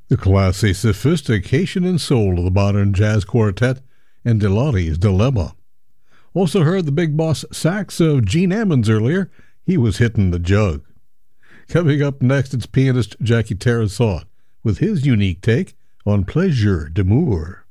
The classy sophistication and soul of the modern jazz quartet and Delotti's Dilemma. Also heard the big boss sax of Gene Ammons earlier. He was hitting the jug. Coming up next, it's pianist Jackie Tarasot with his unique take on Plaisir d'amour.